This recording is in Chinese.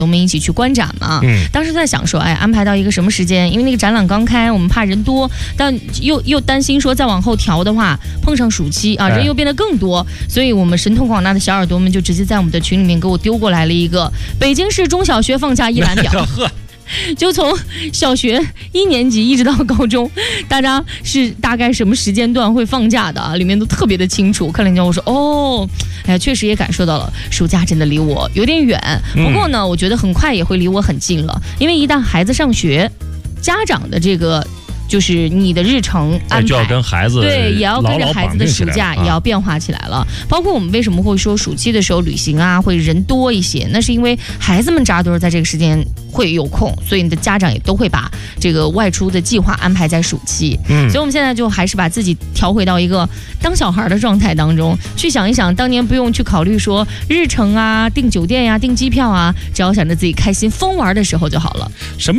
我们一起去观展嘛。当时在想说，哎，安排到一个什么时间？因为那个展览刚开，我们怕人多，但又担心说再往后调的话，碰上暑期啊，人又变得更多，所以我们神通广大的小耳朵们就直接在我们的群里面给我丢过来了一个北京市中小学放假一览表。就从小学1年级一直到高中，大家是大概什么时间段会放假的啊？里面都特别的清楚。看了一下，我说哦，哎，确实也感受到了，暑假真的离我有点远。不过呢，我觉得很快也会离我很近了，因为一旦孩子上学，家长的这个。就是你的日程安排， 就要跟孩子对，也要跟着孩子的暑假也要变化起来了。包括我们为什么会说暑期的时候旅行啊会人多一些，那是因为孩子们扎堆在这个时间会有空，所以你的家长也都会把这个外出的计划安排在暑期。所以我们现在就还是把自己调回到一个当小孩的状态当中，去想一想当年不用去考虑说日程啊、订酒店呀、订机票啊，只要想着自己开心疯玩的时候就好了。 什么